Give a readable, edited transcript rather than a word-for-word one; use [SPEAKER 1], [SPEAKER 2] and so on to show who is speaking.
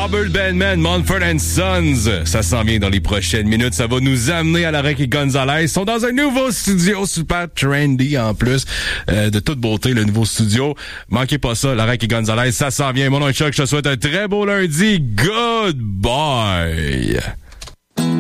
[SPEAKER 1] Robert Bandman, Mumford & Sons. Ça s'en vient dans les prochaines minutes. Ça va nous amener à Larek et Gonzalez. Ils sont dans un nouveau studio super trendy en plus. De toute beauté, le nouveau studio. Manquez pas ça, Larek et Gonzalez. Ça s'en vient. Mon nom est Chuck. Je te souhaite un très beau lundi. Goodbye.